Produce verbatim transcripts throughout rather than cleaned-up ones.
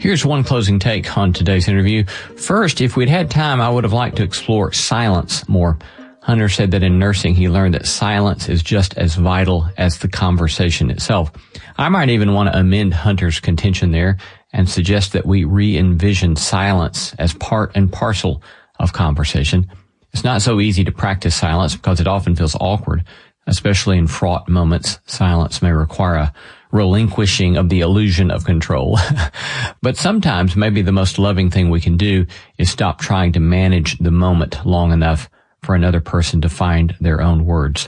Here's one closing take on today's interview. First, if we'd had time, I would have liked to explore silence more. Hunter said that in nursing, he learned that silence is just as vital as the conversation itself. I might even want to amend Hunter's contention there and suggest that we re-envision silence as part and parcel of conversation. It's not so easy to practice silence because it often feels awkward, especially in fraught moments. Silence may require a relinquishing of the illusion of control. But sometimes maybe the most loving thing we can do is stop trying to manage the moment long enough for another person to find their own words.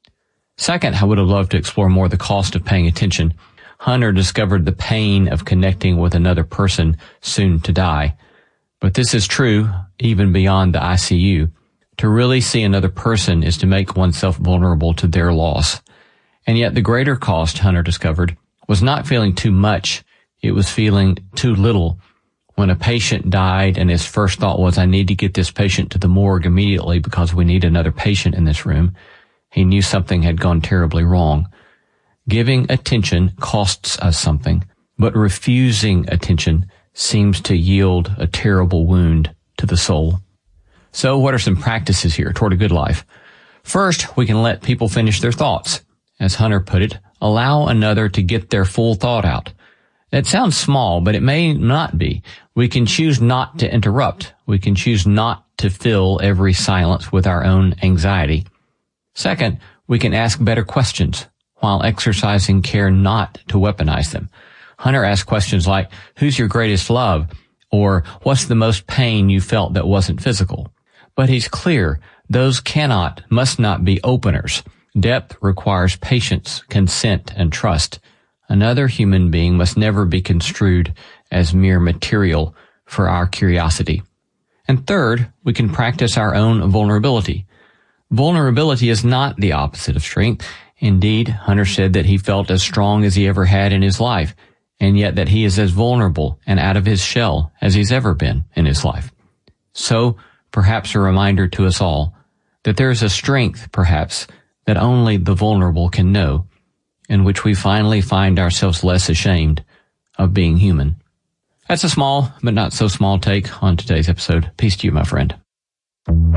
Second, I would have loved to explore more the cost of paying attention. Hunter discovered the pain of connecting with another person soon to die. But this is true even beyond the I C U. To really see another person is to make oneself vulnerable to their loss. And yet the greater cost, Hunter discovered, was not feeling too much. It was feeling too little. When a patient died and his first thought was, I need to get this patient to the morgue immediately because we need another patient in this room, he knew something had gone terribly wrong. Giving attention costs us something, but refusing attention seems to yield a terrible wound to the soul. So what are some practices here toward a good life? First, we can let people finish their thoughts. As Hunter put it, allow another to get their full thought out. It sounds small, but it may not be. We can choose not to interrupt. We can choose not to fill every silence with our own anxiety. Second, we can ask better questions while exercising care not to weaponize them. Hunter asked questions like, who's your greatest love? Or what's the most pain you felt that wasn't physical? But he's clear, those cannot, must not be openers. Depth requires patience, consent, and trust. Another human being must never be construed as mere material for our curiosity. And third, we can practice our own vulnerability. Vulnerability is not the opposite of strength. Indeed, Hunter said that he felt as strong as he ever had in his life, and yet that he is as vulnerable and out of his shell as he's ever been in his life. So, perhaps a reminder to us all that there is a strength, perhaps, that only the vulnerable can know, in which we finally find ourselves less ashamed of being human. That's a small, but not so small take on today's episode. Peace to you, my friend.